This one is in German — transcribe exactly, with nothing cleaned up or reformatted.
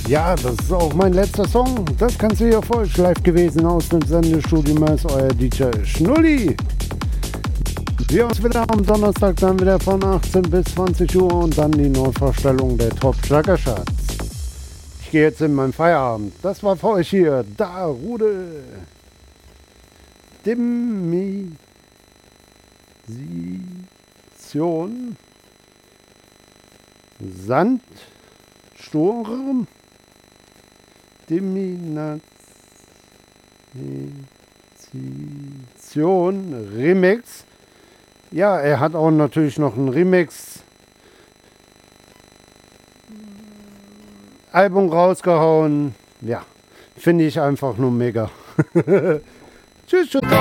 Ja, das ist auch mein letzter Song. Das kannst du hier voll live gewesen aus dem Sendestudio Mess, euer D J Schnulli. Wir uns wieder am Donnerstag dann wieder von achtzehn bis zwanzig Uhr und dann die Neuvorstellung der Top Schlager Charts. Ich gehe jetzt in meinen Feierabend. Das war für euch hier, da Rude. Demisition. Sandsturm. Domination Remix. Ja, er hat auch natürlich noch ein Remix Album rausgehauen. Ja, finde ich einfach nur mega. Tschüss, tschüss.